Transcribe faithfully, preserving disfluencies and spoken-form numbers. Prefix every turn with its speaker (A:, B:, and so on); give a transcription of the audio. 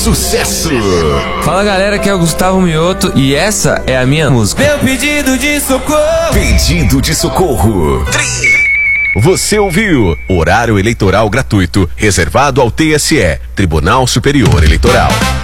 A: sucesso.
B: Fala galera, aqui é o Gustavo Mioto e essa é a minha música.
C: Meu pedido de socorro.
A: Pedido de socorro. Você ouviu horário eleitoral gratuito reservado ao T S E, Tribunal Superior Eleitoral.